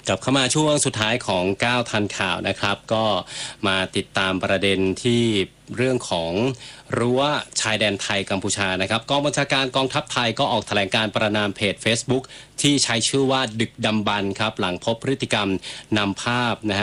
กลับเข้ามาช่วงสุดท้ายของ9ทันข่าวนะครับก็มาติดตามประเด็นที่เรื่องของรั้วชายแดนไทยกัมพูชานะครับกองบัญชาการกองทัพไทยก็ออกแถลงการประนามเพจ Facebook ที่ใช้ชื่อว่าดึกดำบรรพ์ครับหลังพบพฤติกรรมนำภาพนะฮะ